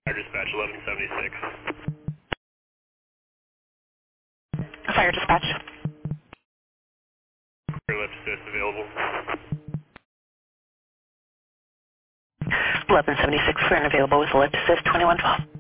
Dispatch 1176. Fire dispatch. Lift assist available. 1176, clear and available with lift assist 2112.